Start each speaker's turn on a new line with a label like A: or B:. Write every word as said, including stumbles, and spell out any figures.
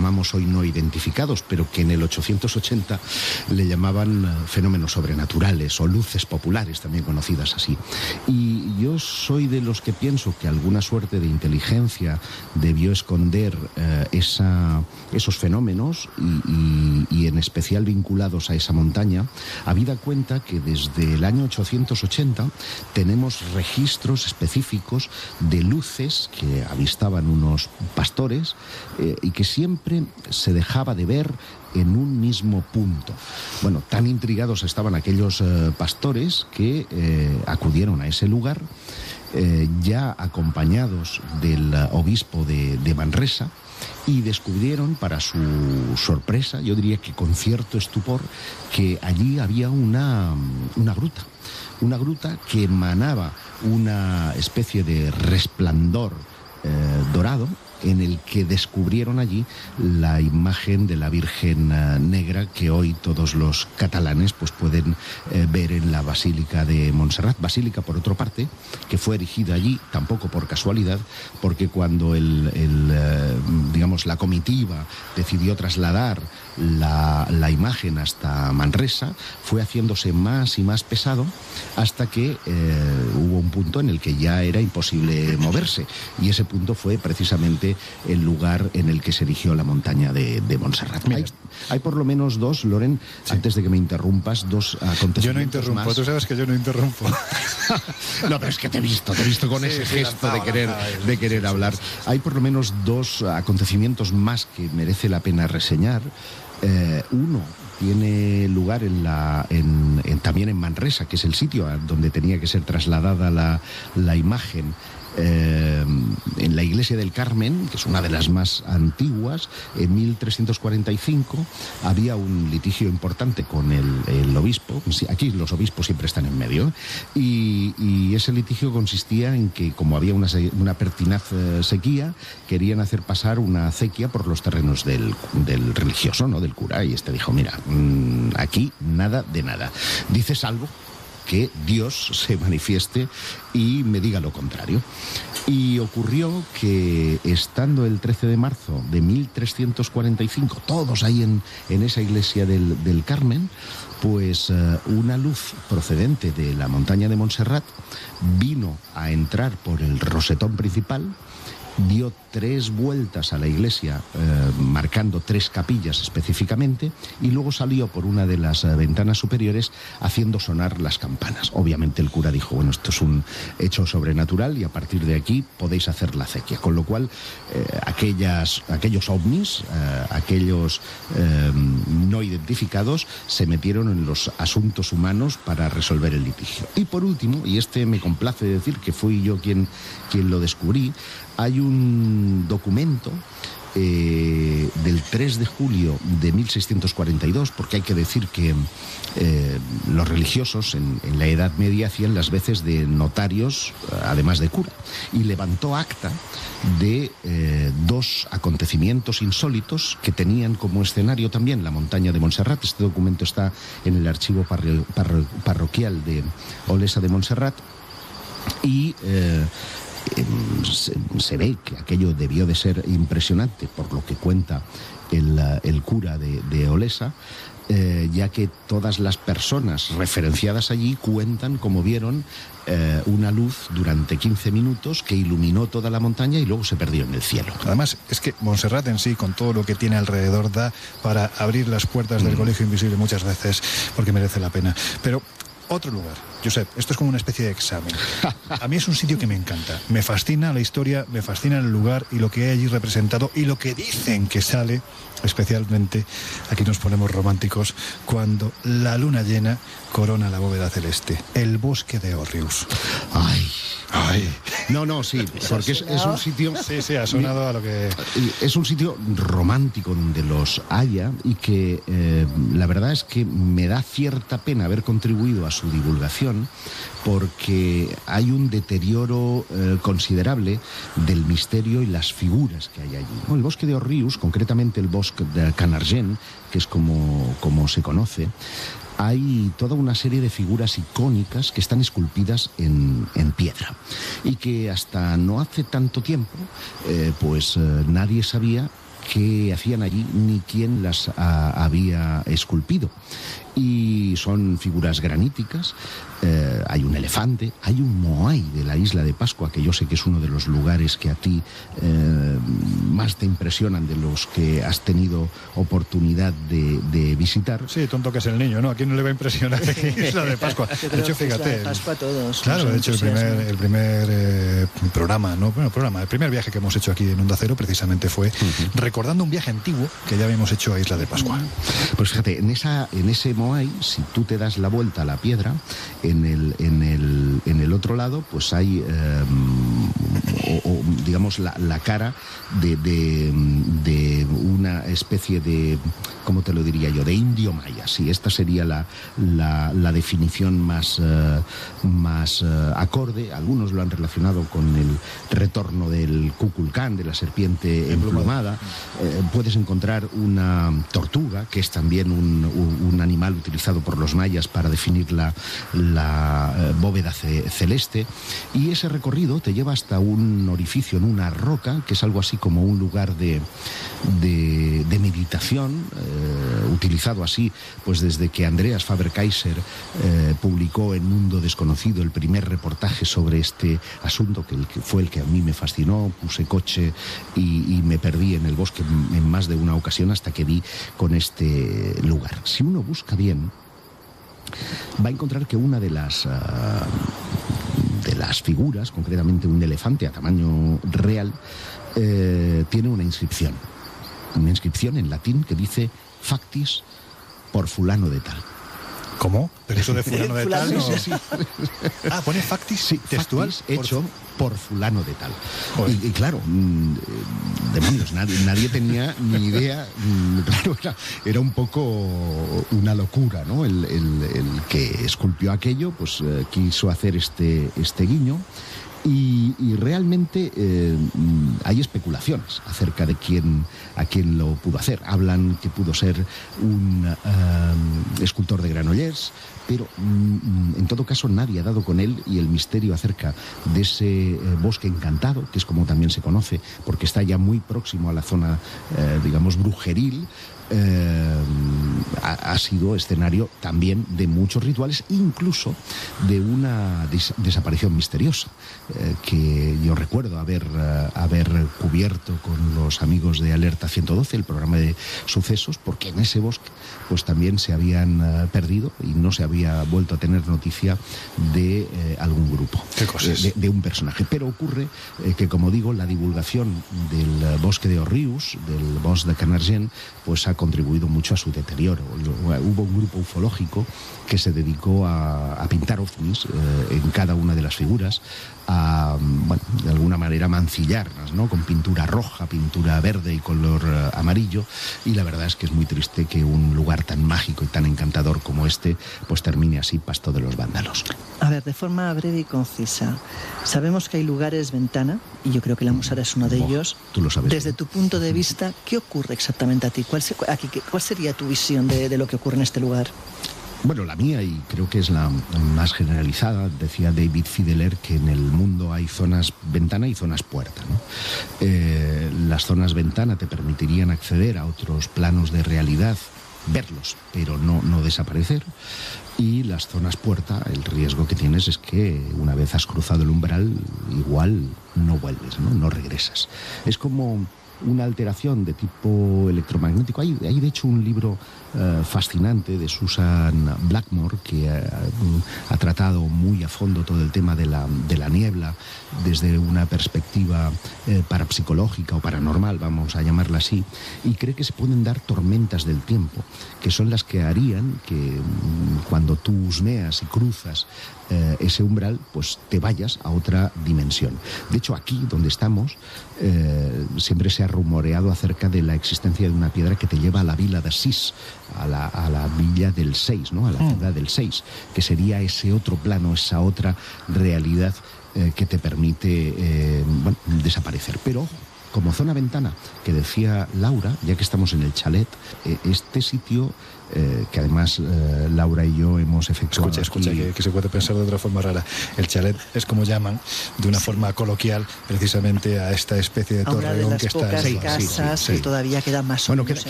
A: llamamos hoy no identificados, pero que en el ochocientos ochenta le llamaban fenómenos sobrenaturales o luces populares, también conocidas así. Y yo soy de los que pienso que alguna suerte de inteligencia debió esconder eh, esa, esos fenómenos y, y, y en especial vinculados a esa montaña, habida cuenta que desde el año ochocientos ochenta tenemos registros específicos de luces que avistaban unos pastores eh, y que siempre se dejaba de ver en un mismo punto. Bueno, tan intrigados estaban aquellos eh, pastores que eh, acudieron a ese lugar, eh, ya acompañados del uh, obispo de, de Manresa, y descubrieron, para su sorpresa, yo diría que con cierto estupor, que allí había una, una gruta, una gruta que emanaba una especie de resplandor eh, dorado, en el que descubrieron allí la imagen de la Virgen uh, Negra que hoy todos los catalanes pues pueden eh, ver en la Basílica de Montserrat. Basílica, por otra parte, que fue erigida allí, tampoco por casualidad, porque cuando el, el, eh, digamos, la comitiva decidió trasladar la, la imagen hasta Manresa, fue haciéndose más y más pesado hasta que eh, hubo un punto en el que ya era imposible moverse, y ese punto fue precisamente el lugar en el que se erigió la montaña de, de Montserrat. Hay, hay por lo menos dos, Loren, sí. Antes de que me interrumpas, dos acontecimientos
B: Yo no interrumpo,
A: más.
B: Tú sabes que yo no interrumpo.
A: No, pero es que te he visto, te he visto con sí, ese sí, gesto lanzaba, de querer, lanzaba, de querer sí, hablar. Sí, sí. Hay por lo menos dos acontecimientos más que merece la pena reseñar. Eh, uno tiene lugar en la, en, en, también en Manresa, que es el sitio donde tenía que ser trasladada la, la imagen. Eh, en la iglesia del Carmen, que es una de las más antiguas, en mil trescientos cuarenta y cinco había un litigio importante con el, el obispo. Aquí los obispos siempre están en medio, y, y ese litigio consistía en que, como había una, una pertinaz sequía, querían hacer pasar una acequia por los terrenos del, del religioso, ¿no?, del cura, y este dijo: mira, mmm, aquí nada de nada. ¿Dices algo? Que Dios se manifieste y me diga lo contrario. Y ocurrió que, estando el trece de marzo de mil trescientos cuarenta y cinco, todos ahí en, en esa iglesia del, del Carmen, pues uh, una luz procedente de la montaña de Montserrat vino a entrar por el rosetón principal, dio tres vueltas a la iglesia, eh, marcando tres capillas específicamente, y luego salió por una de las eh, ventanas superiores haciendo sonar las campanas. Obviamente el cura dijo: bueno, esto es un hecho sobrenatural y a partir de aquí podéis hacer la acequia. Con lo cual, eh, aquellas, aquellos ovnis, eh, aquellos eh, no identificados, se metieron en los asuntos humanos para resolver el litigio. Y por último, y este me complace decir que fui yo quien, quien lo descubrí, hay un documento eh, del tres de julio de mil seiscientos cuarenta y dos, porque hay que decir que eh, los religiosos en, en la Edad Media hacían las veces de notarios, además de cura, y levantó acta de eh, dos acontecimientos insólitos que tenían como escenario también la montaña de Montserrat. Este documento está en el archivo parro, parro, parroquial de Olesa de Montserrat, y eh, Se, se ve que aquello debió de ser impresionante, por lo que cuenta el, el cura de, de Olesa, eh, ya que todas las personas referenciadas allí cuentan cómo vieron eh, una luz durante quince minutos que iluminó toda la montaña y luego se perdió en el cielo.
B: Además, es que Montserrat en sí, con todo lo que tiene alrededor, da para abrir las puertas del mm. Colegio Invisible muchas veces, porque merece la pena. Pero otro lugar, Josep, esto es como una especie de examen. A mí es un sitio que me encanta. Me fascina la historia, me fascina el lugar y lo que hay allí representado y lo que dicen que sale, especialmente, aquí nos ponemos románticos, cuando la luna llena corona la bóveda celeste. El bosque de Òrrius.
A: Ay,
B: ay.
A: No, no, sí, porque es, es un sitio...
B: Sí, sí, ha sonado a lo que...
A: Es un sitio romántico donde los haya, y que eh, la verdad es que me da cierta pena haber contribuido a su divulgación, porque hay un deterioro eh, considerable del misterio y las figuras que hay allí, ¿no? El bosque de Òrrius, concretamente el bosque de Can Argent, que es como, como se conoce, hay toda una serie de figuras icónicas que están esculpidas en, en piedra, y que hasta no hace tanto tiempo eh, pues eh, nadie sabía qué hacían allí ni quién las a, había esculpido. Y son figuras graníticas, eh, hay un elefante, hay un moai de la isla de Pascua, que yo sé que es uno de los lugares que a ti eh, más te impresionan de los que has tenido oportunidad de, de visitar.
B: Sí, tonto que es el niño, ¿no? ¿A quién no le va a impresionar la Isla de Pascua? De hecho, fíjate.
C: De Pascua a todos.
B: Claro, de hecho, el primer, el primer eh, programa, ¿no? Bueno, programa, el primer viaje que hemos hecho aquí en Onda Cero precisamente fue uh-huh. recordando un viaje antiguo que ya habíamos hecho a Isla de Pascua.
A: Pues fíjate, en esa, en ese moai, si tú te das la vuelta a la piedra, en el, en el, en el otro lado, pues hay, eh, o, o, digamos, la, la cara de, de, de una especie de, ¿cómo te lo diría yo?, de indio maya. Sí, esta sería la, la, la definición más, uh, más uh, acorde. Algunos lo han relacionado con el retorno del Kukulcán, de la serpiente emplumada. Eh, puedes encontrar una tortuga, que es también un, un, un animal utilizado por los mayas para definir la, la eh, bóveda ce, celeste. Y ese recorrido te lleva hasta un orificio en una roca, que es algo así como un lugar de, de, de meditación, eh, utilizado así pues desde que Andreas Faber-Kaiser eh, publicó en Mundo Desconocido el primer reportaje sobre este asunto, que, el, que fue el que a mí me fascinó. Puse coche y, y me perdí en el bosque en más de una ocasión hasta que di con este lugar. Si uno busca bien, va a encontrar que una de las uh, de las figuras, concretamente un elefante a tamaño real, eh, tiene una inscripción, una inscripción en latín que dice factis por fulano de tal.
B: ¿Cómo? Pero eso de fulano de tal, ¿no?
A: Sí, sí, sí.
B: Ah, pone factis,
A: sí,
B: textual,
A: factis hecho por, por fulano de tal. Y, y claro, mmm, demonios, nadie, nadie tenía ni idea. Mmm, claro, era, era un poco una locura, ¿no? El, el, el que esculpió aquello, pues eh, quiso hacer este, este guiño. Y, y realmente eh, hay especulaciones acerca de quién, a quién lo pudo hacer. Hablan que pudo ser un uh, escultor de Granollers, pero mm, en todo caso nadie ha dado con él, y el misterio acerca de ese eh, bosque encantado, que es como también se conoce, porque está ya muy próximo a la zona, eh, digamos, brujeril, Eh, ha, ha sido escenario también de muchos rituales, incluso de una des desaparición misteriosa, eh, que yo recuerdo haber, uh, haber cubierto con los amigos de Alerta ciento doce, el programa de sucesos, porque en ese bosque pues también se habían uh, perdido y no se había vuelto a tener noticia de eh, algún grupo,
B: ¿Qué cosas?
A: De, de un personaje. Pero ocurre eh, que, como digo, la divulgación del uh, bosque de Òrrius, del bosque de Canargent, pues ha contribuido mucho a su deterioro. Hubo un grupo ufológico que se dedicó a, a pintar ovnis eh, en cada una de las figuras, a, bueno, de alguna manera mancillarlas, ¿no? Con pintura roja, pintura verde y color eh, amarillo, y la verdad es que es muy triste que un lugar tan mágico y tan encantador como este pues termine así, pasto de los vándalos.
C: A ver, de forma breve y concisa, sabemos que hay lugares ventana, y yo creo que la Musara es uno de oh, ellos.
A: Tú lo sabes.
C: Desde tu punto de vista, ¿qué ocurre exactamente a ti? ¿Cuál, se, aquí, ¿cuál sería tu visión de, de lo que ocurre en este lugar?
A: Bueno, la mía, y creo que es la más generalizada, decía David Fideler que en el mundo hay zonas ventana y zonas puerta, ¿no? Eh, las zonas ventana te permitirían acceder a otros planos de realidad, verlos, pero no, no desaparecer. Y las zonas puerta, el riesgo que tienes es que una vez has cruzado el umbral, igual no vuelves, ¿no? No regresas. Es como una alteración de tipo electromagnético. Hay, hay de hecho un libro uh, fascinante de Susan Blackmore que uh, ha tratado muy a fondo todo el tema de la, de la niebla desde una perspectiva uh, parapsicológica o paranormal, vamos a llamarla así, y cree que se pueden dar tormentas del tiempo, que son las que harían que um, cuando tú husmeas y cruzas uh, ese umbral, pues te vayas a otra dimensión. De hecho, aquí donde estamos, uh, siempre se ha rumoreado acerca de la existencia de una piedra que te lleva a la vila de Asís, a la, a la villa del Seis, ¿no? A la ciudad del Seis, que sería ese otro plano, esa otra realidad eh, que te permite eh, bueno, desaparecer. Pero como zona ventana, que decía Laura, ya que estamos en el chalet, eh, este sitio, eh, que además eh, Laura y yo hemos efectuado...
B: Escucha, escucha,
A: aquí...
B: que, que se puede pensar de otra forma rara. El chalet es como llaman, de una sí. forma coloquial, precisamente a esta especie de torreón
C: de las
B: que está...
C: pocas
B: Sí,
C: casas
B: sí, sí, sí.
C: que todavía quedan más o
A: bueno,
C: menos
A: queda,